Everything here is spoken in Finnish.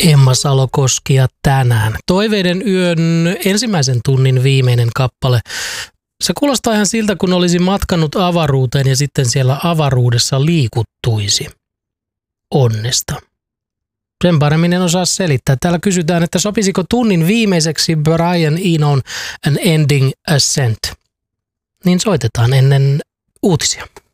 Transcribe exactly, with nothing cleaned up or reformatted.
Emma Salokoski ja tänään. Toiveiden yön ensimmäisen tunnin viimeinen kappale. Se kuulostaa ihan siltä, kun olisi matkannut avaruuteen ja sitten siellä avaruudessa liikuttuisi onnesta. Sen paremmin en osaa selittää. Täällä kysytään, että sopisiko tunnin viimeiseksi Brian Enon An Ending Ascent. Niin soitetaan ennen uutisia.